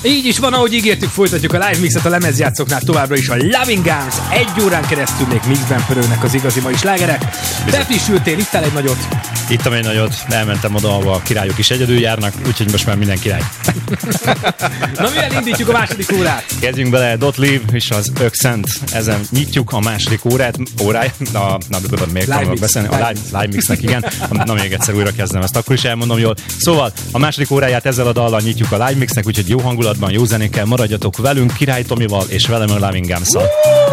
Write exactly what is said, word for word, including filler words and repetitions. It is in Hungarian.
Így is van, ahogy ígértük, folytatjuk a live mixet a lemezjátszóknál továbbra is a Loving Guns. Egy órán keresztül még mixben pörögnek az igazi mai slágerek. Befrissültél, ittál egy nagyot? Ittam egy nagyot, elmentem oda, ahol a királyok is egyedül járnak, úgyhogy most már minden király. Na, mivel indítjuk a második órát? Kezdjünk bele, Dot Live és az Ökszent. Ezen nyitjuk a második órát, óráját, na, na, miért akarok beszélni? A live, live mixnek, igen. Na, még egyszer újra kezdem, ezt akkor is elmondom jól. Szóval a második óráját ezzel a dallal nyitjuk a live mixnek, úgyhogy jó hangulatban, jó zenékkel maradjatok velünk, Király Tomival és velem a Loving Guns-szal.